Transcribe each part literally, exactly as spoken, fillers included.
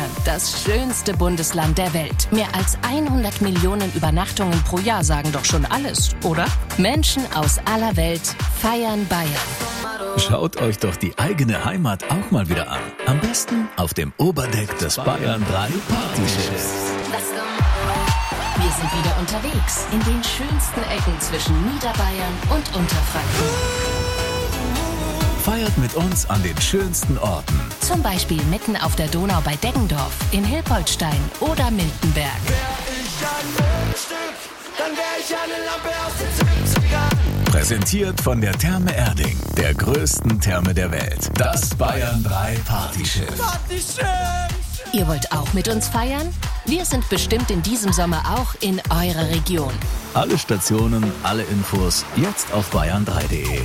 Bayern, das schönste Bundesland der Welt. Mehr als hundert Millionen Übernachtungen pro Jahr sagen doch schon alles, oder? Menschen aus aller Welt feiern Bayern. Schaut euch doch die eigene Heimat auch mal wieder an. Am besten auf dem Oberdeck des Bayern drei Partyschiffs. Wir sind wieder unterwegs in den schönsten Ecken zwischen Niederbayern und Unterfranken. Feiert mit uns an den schönsten Orten. Zum Beispiel mitten auf der Donau bei Deggendorf, in Hilpoltstein oder Miltenberg. Wär ich ein Stück, dann wär ich eine Lampe aus den siebzigern. Präsentiert von der Therme Erding, der größten Therme der Welt. Das Bayern drei Partyschiff. Partyschiff! Ihr wollt auch mit uns feiern? Wir sind bestimmt in diesem Sommer auch in eurer Region. Alle Stationen, alle Infos jetzt auf bayern drei punkt de.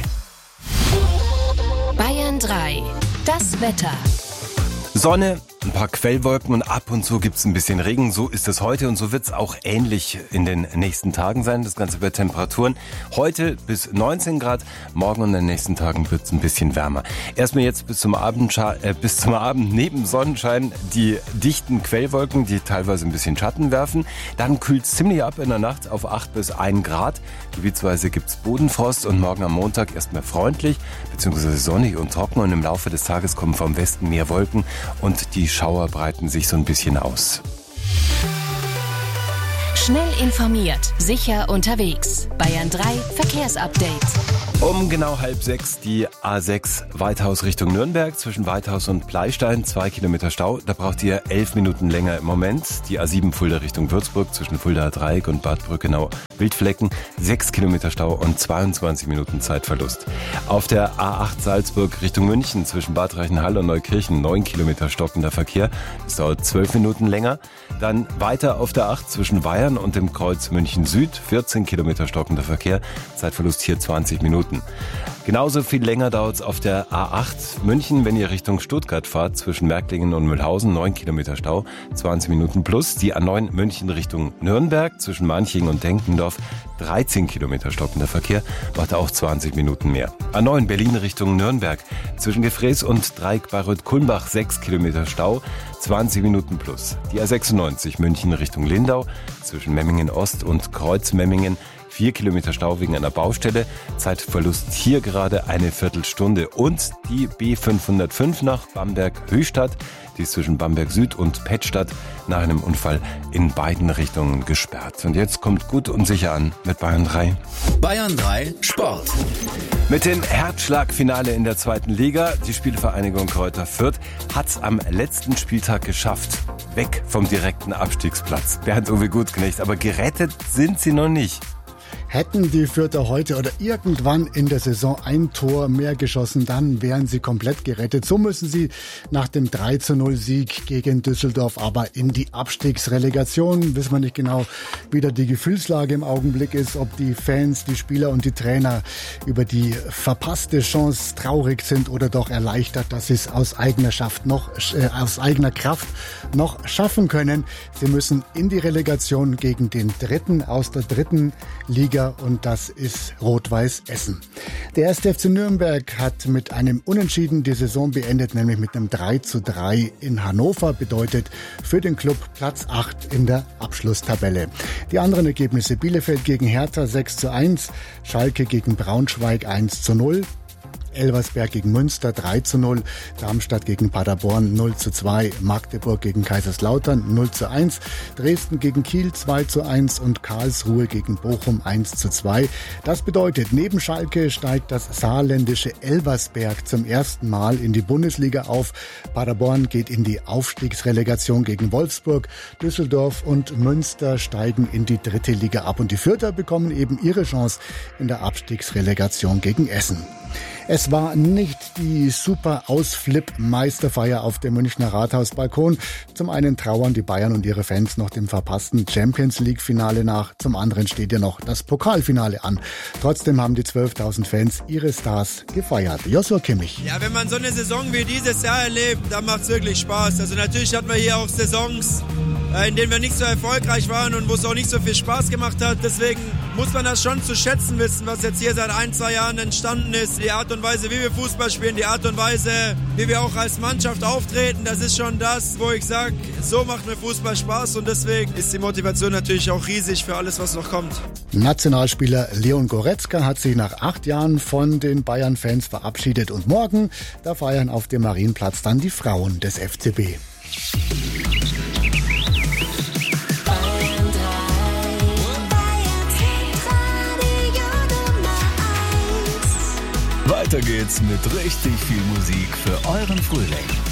Bayern drei. Das Wetter. Sonne, ein paar Quellwolken und ab und zu gibt's ein bisschen Regen. So ist es heute und so wird's auch ähnlich in den nächsten Tagen sein. Das Ganze bei Temperaturen heute bis neunzehn Grad. Morgen und in den nächsten Tagen wird's ein bisschen wärmer. Erstmal jetzt bis zum Abend, äh, bis zum Abend neben Sonnenschein die dichten Quellwolken, die teilweise ein bisschen Schatten werfen. Dann kühlt's ziemlich ab in der Nacht auf acht bis ein Grad. Gebietsweise gibt's Bodenfrost und morgen am Montag erstmal freundlich bzw. sonnig und trocken. Und im Laufe des Tages kommen vom Westen mehr Wolken und die Schauer breiten sich so ein bisschen aus. Schnell informiert, sicher unterwegs. Bayern drei Verkehrsupdate. Um genau halb sechs die A sechs Weithaus Richtung Nürnberg zwischen Weithaus und Pleistein, zwei Kilometer Stau. Da braucht ihr elf Minuten länger im Moment. Die A sieben Fulda Richtung Würzburg zwischen Fuldaer Dreieck und Bad Brückenau Wildflecken, sechs Kilometer Stau und zweiundzwanzig Minuten Zeitverlust. Auf der A acht Salzburg Richtung München zwischen Bad Reichenhall und Neukirchen neun Kilometer stockender Verkehr. Das dauert zwölf Minuten länger. Dann weiter auf der acht zwischen Weihern und dem Kreuz München Süd, vierzehn Kilometer stockender Verkehr. Zeitverlust hier zwanzig Minuten. Genauso viel länger dauert es auf der A acht München, wenn ihr Richtung Stuttgart fahrt, zwischen Märklingen und Mühlhausen, neun Kilometer Stau, zwanzig Minuten plus. Die A neun München Richtung Nürnberg, zwischen Manching und Denkendorf, dreizehn Kilometer stockender Verkehr, macht auch zwanzig Minuten mehr. A neun Berlin Richtung Nürnberg, zwischen Gefräß und Dreieck Bayreuth-Kulmbach, sechs Kilometer Stau, zwanzig Minuten plus. Die A sechsundneunzig München Richtung Lindau, zwischen Memmingen Ost und Kreuz Memmingen, vier Kilometer Stau wegen einer Baustelle. Zeitverlust hier gerade eine Viertelstunde. Und die B fünfhundertfünf nach Bamberg-Höchstadt. Die ist zwischen Bamberg Süd und Pettstadt nach einem Unfall in beiden Richtungen gesperrt. Und jetzt kommt gut und sicher an mit Bayern drei. Bayern drei Sport. Mit dem Herzschlagfinale in der zweiten Liga. Die Spielvereinigung Kräuter Fürth hat's am letzten Spieltag geschafft. Weg vom direkten Abstiegsplatz. Bernd-Uwe Gutknecht, aber gerettet sind sie noch nicht. Hätten die Fürther heute oder irgendwann in der Saison ein Tor mehr geschossen, dann wären sie komplett gerettet. So müssen sie nach dem drei zu null Sieg gegen Düsseldorf aber in die Abstiegsrelegation. Wissen wir nicht genau, wie da die Gefühlslage im Augenblick ist, ob die Fans, die Spieler und die Trainer über die verpasste Chance traurig sind oder doch erleichtert, dass sie es aus eigener Kraft noch, äh, aus eigener Kraft noch schaffen können. Sie müssen in die Relegation gegen den Dritten aus der dritten Liga, und das ist Rot-Weiß Essen. Der erste F C Nürnberg hat mit einem Unentschieden die Saison beendet, nämlich mit einem drei zu drei in Hannover, bedeutet für den Club Platz acht in der Abschlusstabelle. Die anderen Ergebnisse: Bielefeld gegen Hertha sechs zu eins, Schalke gegen Braunschweig eins zu null, Elversberg gegen Münster drei zu null, Darmstadt gegen Paderborn null zu zwei, Magdeburg gegen Kaiserslautern null zu eins, Dresden gegen Kiel zwei zu eins und Karlsruhe gegen Bochum eins zu zwei. Das bedeutet, neben Schalke steigt das saarländische Elversberg zum ersten Mal in die Bundesliga auf. Paderborn geht in die Aufstiegsrelegation gegen Wolfsburg. Düsseldorf und Münster steigen in die dritte Liga ab und die Fürther bekommen eben ihre Chance in der Abstiegsrelegation gegen Essen. Es war nicht die super Ausflip-Meisterfeier auf dem Münchner Rathausbalkon. Zum einen trauern die Bayern und ihre Fans noch dem verpassten Champions-League-Finale nach. Zum anderen steht ja noch das Pokalfinale an. Trotzdem haben die zwölftausend Fans ihre Stars gefeiert. Joshua Kimmich. Ja, wenn man so eine Saison wie dieses Jahr erlebt, dann macht's wirklich Spaß. Also natürlich hat man hier auch Saisons, in denen wir nicht so erfolgreich waren und wo es auch nicht so viel Spaß gemacht hat. Deswegen muss man das schon zu schätzen wissen, was jetzt hier seit ein, zwei Jahren entstanden ist. Die Art und Weise, wie wir Fußball spielen, die Art und Weise, wie wir auch als Mannschaft auftreten, das ist schon das, wo ich sage, so macht mir Fußball Spaß und deswegen ist die Motivation natürlich auch riesig für alles, was noch kommt. Nationalspieler Leon Goretzka hat sich nach acht Jahren von den Bayern-Fans verabschiedet und morgen, da feiern auf dem Marienplatz dann die Frauen des F C B. Weiter geht's mit richtig viel Musik für euren Frühling.